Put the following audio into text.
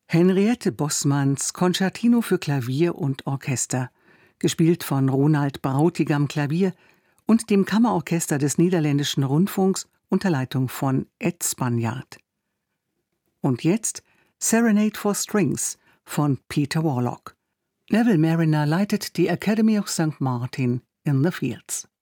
Henriette Bossmanns Konzertino für Klavier und Orchester, gespielt von Ronald Broutigam Klavier und dem Kammerorchester des Niederländischen Rundfunks unter Leitung von Ed Spanjaard. Und jetzt Serenade for Strings von Peter Warlock. Neville Marriner leitet die Academy of St. Martin in the Fields.